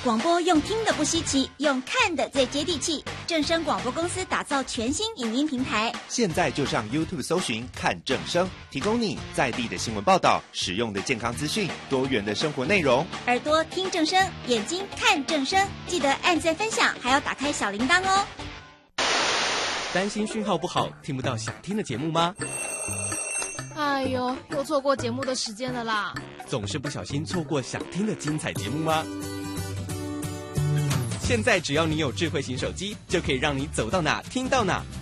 广播用听的不稀奇，用看的最接地气。正声广播公司打造全新影音平台， 现在就上 YouTube 搜寻看正声，提供你在地的新闻报道、实用的健康资讯、多元的生活内容。 耳朵听正声，眼睛看正声，记得按赞分享，还要打开小铃铛哦。 担心讯号不好，听不到想听的节目吗？ 哎呦，又错过节目的时间了啦！ 总是不小心错过想听的精彩节目吗？现在只要你有智慧型手机，就可以让你走到哪听到哪，